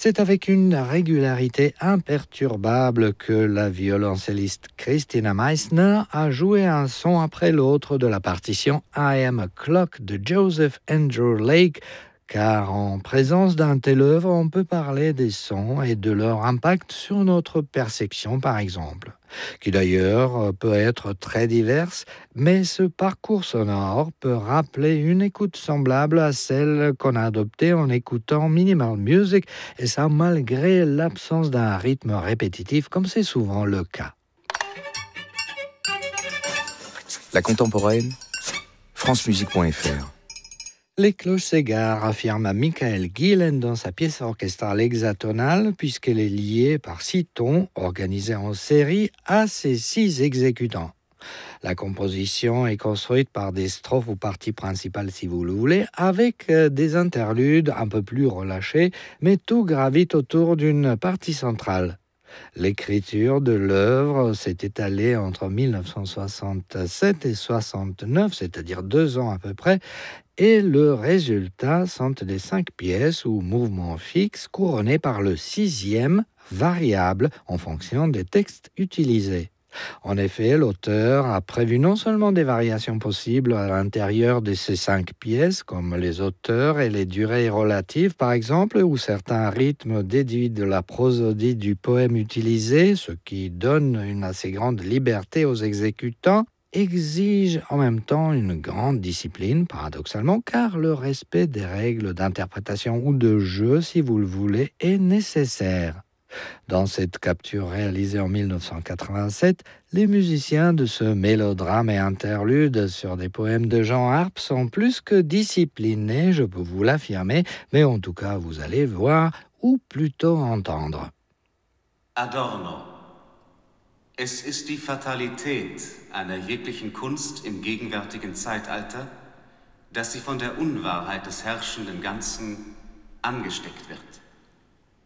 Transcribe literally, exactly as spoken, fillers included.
C'est avec une régularité imperturbable que la violoncelliste Christina Meissner a joué un son après l'autre de la partition I Am a Clock de Joseph Andrew Lake, car en présence d'un tel œuvre, on peut parler des sons et de leur impact sur notre perception, par exemple, qui d'ailleurs peut être très diverse, mais ce parcours sonore peut rappeler une écoute semblable à celle qu'on a adoptée en écoutant minimal music, et ça malgré l'absence d'un rythme répétitif, comme c'est souvent le cas. La contemporaine, francemusique point f r. Les cloches s'égarent, affirme Michael Gillen dans sa pièce orchestrale hexatonale, puisqu'elle est liée par six tons organisés en série à ces six exécutants. La composition est construite par des strophes ou parties principales, si vous le voulez, avec des interludes un peu plus relâchés, mais tout gravite autour d'une partie centrale. L'écriture de l'œuvre s'est étalée entre dix-neuf cent soixante-sept et soixante-neuf, c'est-à-dire deux ans à peu près, et le résultat sont des cinq pièces ou mouvements fixes couronnés par le sixième variable en fonction des textes utilisés. En effet, l'auteur a prévu non seulement des variations possibles à l'intérieur de ces cinq pièces, comme les auteurs et les durées relatives par exemple, ou certains rythmes déduits de la prosodie du poème utilisé, ce qui donne une assez grande liberté aux exécutants, exige en même temps une grande discipline, paradoxalement, car le respect des règles d'interprétation ou de jeu, si vous le voulez, est nécessaire. Dans cette capture réalisée en dix-neuf cent quatre-vingt-sept, les musiciens de ce mélodrame et interlude sur des poèmes de Jean Arp sont plus que disciplinés, je peux vous l'affirmer, mais en tout cas vous allez voir, ou plutôt entendre. Adorno. Es ist die Fatalität einer jeglichen Kunst im gegenwärtigen Zeitalter, dass sie von der Unwahrheit des herrschenden Ganzen angesteckt wird.